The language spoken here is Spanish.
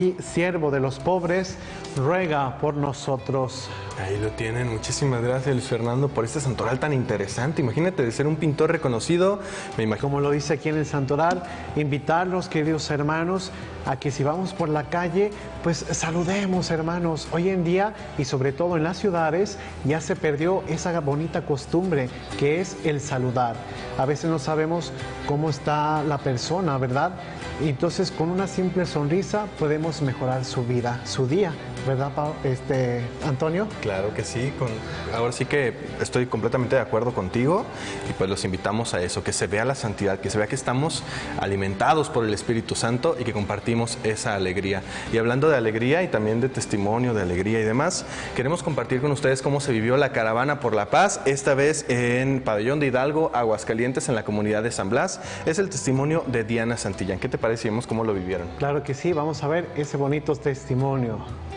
y siervo de los pobres, ruega por nosotros. Ahí lo tienen. Muchísimas gracias, Luis Fernando, por este santoral tan interesante. Imagínate, de ser un pintor reconocido, me imagino. Como lo dice aquí en el santoral, invitarlos, queridos hermanos, a que si vamos por la calle, pues saludemos, hermanos. Hoy en día, y sobre todo en las ciudades, ya se perdió esa bonita costumbre que es el saludar. A veces no sabemos cómo está la persona, ¿verdad? Y entonces, con una simple sonrisa podemos mejorar su vida, su día, ¿verdad, Antonio? Claro que sí, ahora sí que estoy completamente de acuerdo contigo, y pues los invitamos a eso, que se vea la santidad, que se vea que estamos alimentados por el Espíritu Santo y que compartimos esa alegría. Y hablando de alegría y también de testimonio, de alegría y demás, queremos compartir con ustedes cómo se vivió la Caravana por la Paz, esta vez en Pabellón de Hidalgo, Aguascalientes, en la comunidad de San Blas. Es el testimonio de Diana Santillán. ¿Qué te parece? Vemos cómo lo vivieron. Claro que sí, vamos a ver ese bonito testimonio.